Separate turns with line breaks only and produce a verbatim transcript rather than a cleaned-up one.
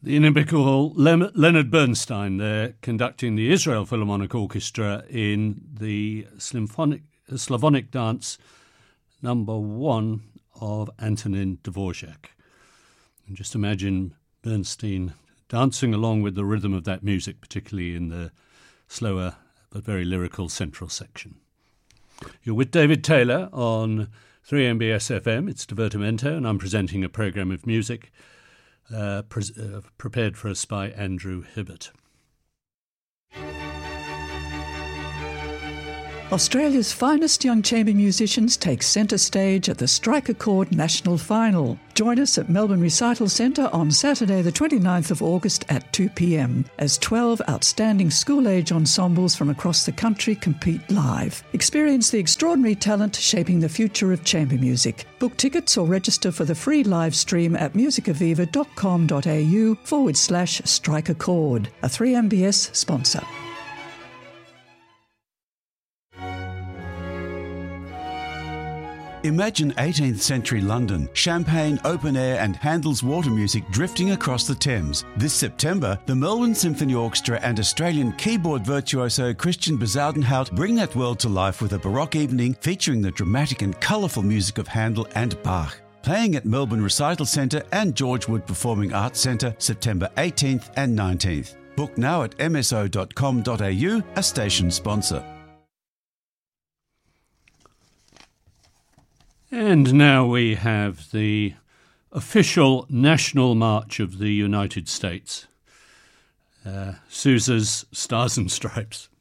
The inimitable Lem- Leonard Bernstein there conducting the Israel Philharmonic Orchestra in the Symphonic, Slavonic Dance number one of Antonin Dvorak. And just imagine Bernstein dancing along with the rhythm of that music, particularly in the slower but very lyrical central section. You're with David Taylor on three M B S F M. It's Divertimento, and I'm presenting a programme of music uh, pre- uh, prepared for us by Andrew Hibbert.
Australia's finest young chamber musicians take centre stage at the Strike a Chord National Final. Join us at Melbourne Recital Centre on Saturday the twenty-ninth of August at two p.m. as twelve outstanding school-age ensembles from across the country compete live. Experience the extraordinary talent shaping the future of chamber music. Book tickets or register for the free live stream at musicaviva.com.au forward slash strike a chord, a three M B S sponsor.
Imagine eighteenth century London, champagne, open air and Handel's water music drifting across the Thames. This September, the Melbourne Symphony Orchestra and Australian keyboard virtuoso Christian Bezuidenhout bring that world to life with a Baroque evening featuring the dramatic and colourful music of Handel and Bach. Playing at Melbourne Recital Centre and George Wood Performing Arts Centre September eighteenth and nineteenth. Book now at m s o dot com dot a u, a station sponsor.
And now we have the official national march of the United States, uh, Sousa's Stars and Stripes.